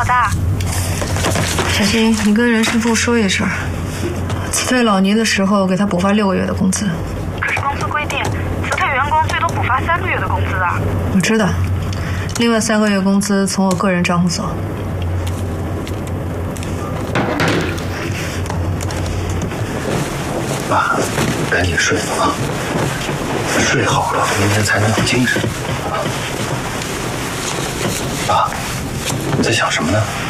大。 小新，你跟人事部说一声，辞退老倪的时候给他补发6个月的工资。 可是公司规定，辞退员工最多补发3个月的工资啊。 我知道，另外3个月工资从我个人账户走。 爸，赶紧睡吧啊！睡好了，明天才能有精神。爸，你在想什么呢？